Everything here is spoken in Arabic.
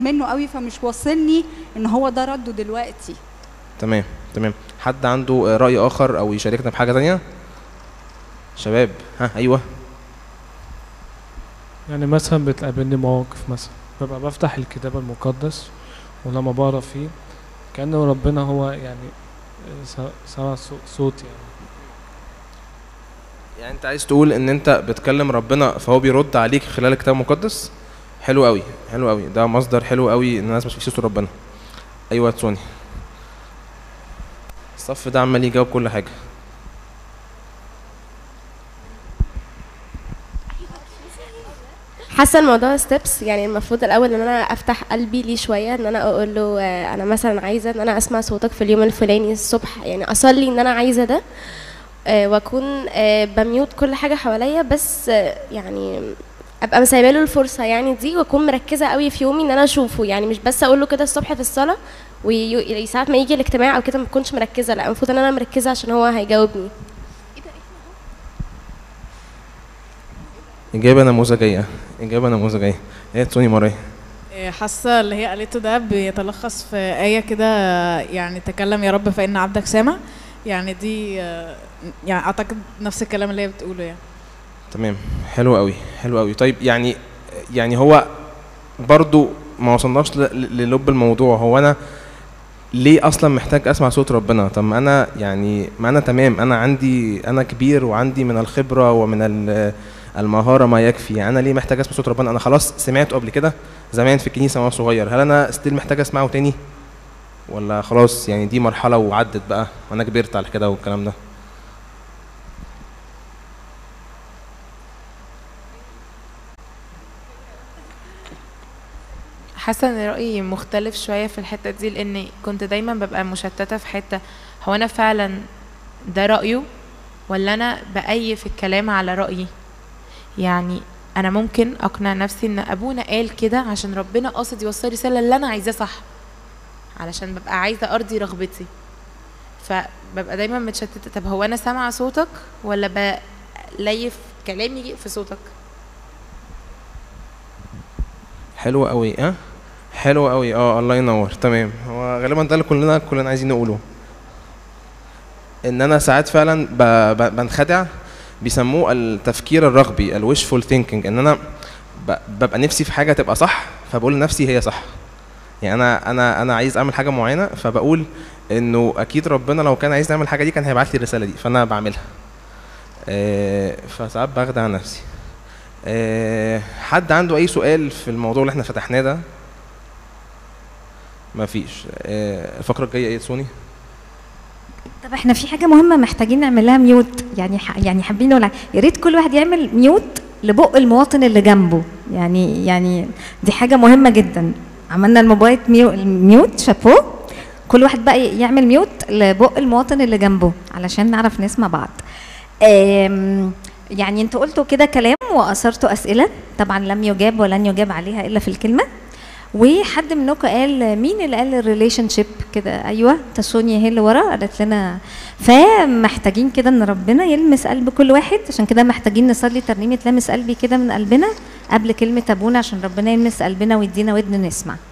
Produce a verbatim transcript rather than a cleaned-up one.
منه قوي فمش واصلني ان هو ده رده دلوقتي. تمام تمام. حد عنده رأي آخر أو يشاركنا بحاجة تانية؟ شباب ها أيوه. يعني مثلا بتقابلني مواقف، مثلا ببقى بفتح الكتاب المقدس ولما بقرا فيه كأن ربنا هو يعني سمع صوت يعني. يعني أنت عايز تقول إن أنت بتكلم ربنا فهو بيرد عليك خلال الكتاب المقدس؟ حلو قوي حلو قوي، ده مصدر حلو قوي إن الناس بتشوف صوت ربنا. أيوه تسوني. الصف ده عمال يجاوب كل حاجة. حاسه الموضوع ستيبس، يعني المفروض الاول ان انا افتح قلبي ليه شويه، ان انا اقول له انا مثلا عايزه ان انا اسمع صوتك في اليوم الفلاني الصبح، يعني اصلي ان انا عايزه ده، واكون بميوت كل حاجه حواليا، بس يعني ابقى مسايبه له الفرصه يعني دي، واكون مركزه قوي في يومي ان انا اشوفه، يعني مش بس اقول له كده الصبح في الصلاه وساعات ما يجي الاجتماع او كده ما اكونش مركزه، لا المفروض ان انا مركزه عشان هو هيجاوبني. إجابة نموذجية، إجابة نموذجية. إيه تسوني مراي؟ حاسة اللي هي قالته ده بيتلخص في آية كده، يعني تكلم يا رب فإن عبدك سامع، يعني دي يعني أعتقد نفس الكلام اللي هي بتقوله يعني. تمام حلو قوي حلو قوي. طيب يعني يعني هو برضو ما وصلناش للب الموضوع، هو أنا ليه أصلا محتاج أسمع صوت ربنا؟ طب ما أنا يعني ما أنا تمام، أنا عندي أنا كبير وعندي من الخبرة ومن المهارة ما يكفي، أنا ليه محتاج أسمع صوت ربنا؟ أنا خلاص سمعته قبل كده زمان في الكنيسة وأنا صغير، هل أنا ستيل محتاج أسمعه تاني؟ ولا خلاص يعني دي مرحلة وعدت بقى وأنا كبرت على كده والكلام ده؟ حاسه ان رايي مختلف شويه في الحته دي، لان كنت دايما ببقى مشتته في حته، هو انا فعلا ده رايه ولا انا بايف الكلام على رايي؟ يعني انا ممكن اقنع نفسي ان ابونا قال كده عشان ربنا قاصد يوصل رساله اللي انا عايزاه صح، علشان ببقى عايزه ارضي رغبتي، فببقى دايما متشتته. طب هو انا سامعه صوتك ولا بليف كلامي في صوتك؟ حلو قوي. اه حلو قوي. اه الله ينور. تمام. هو غالبا ده اللي كلنا كلنا عايزين نقوله، ان انا ساعات فعلا بنخدع، بيسموه التفكير الرغبي الويشفول ثينكينج، ان انا ببقى نفسي في حاجه تبقى صح فبقول لنفسي هي صح. يعني انا انا انا عايز اعمل حاجه معينه فبقول انه اكيد ربنا لو كان عايز يعمل الحاجه دي كان هيبعت لي الرساله دي، فانا بعملها. آه فساعات بخدع نفسي. آه حد عنده اي سؤال في الموضوع اللي احنا فتحناه ده؟ مفيش. آه الفقره الجايه ايه سوني؟ طب احنا في حاجه مهمه محتاجين نعملها ميوت، يعني يعني حابين نقول يا ريت كل واحد يعمل ميوت لبق المواطن اللي جنبه، يعني يعني دي حاجه مهمه جدا. عملنا الموبايل ميوت، شابو، كل واحد بقى يعمل ميوت لبق المواطن اللي جنبه علشان نعرف نسمع بعض. يعني انتوا قلتوا كده كلام واثرتوا اسئله طبعا لم يجاب ولن يجاب عليها الا في الكلمه. وحد منكم قال، مين اللي قال الريليشن شيب كده؟ ايوه تسونيا هي اللي ورا قالت لنا. فمحتاجين كده ان ربنا يلمس قلب كل واحد، عشان كده محتاجين نصلي ترنيمه لامس قلبي كده من قلبنا قبل كلمه ابونا، عشان ربنا يلمس قلبنا ويدينا ودن نسمع.